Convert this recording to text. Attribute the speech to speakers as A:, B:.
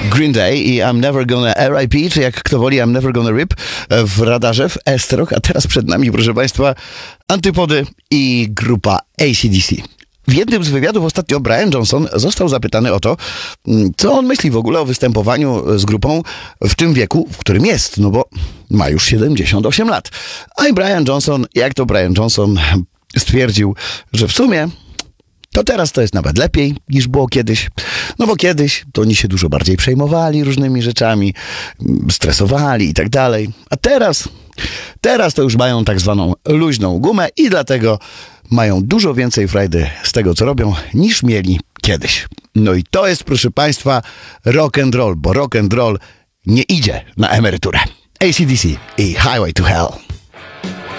A: Green Day i I'm Never Gonna R.I.P., czy jak kto woli I'm Never Gonna Rip w radarze w S-Rock, a teraz przed nami, proszę Państwa, Antypody i grupa AC/DC. W jednym z wywiadów ostatnio Brian Johnson został zapytany o to, co on myśli w ogóle o występowaniu z grupą w tym wieku, w którym jest, no bo ma już 78 lat. A i Brian Johnson, jak to Brian Johnson stwierdził, że w sumie to teraz to jest nawet lepiej niż było kiedyś. No bo kiedyś to oni się dużo bardziej przejmowali różnymi rzeczami, stresowali i tak dalej. A teraz to już mają tak zwaną luźną gumę i dlatego mają dużo więcej frajdy z tego, co robią, niż mieli kiedyś. No i to jest, proszę Państwa, rock and roll, bo rock and roll nie idzie na emeryturę. AC/DC i Highway to Hell.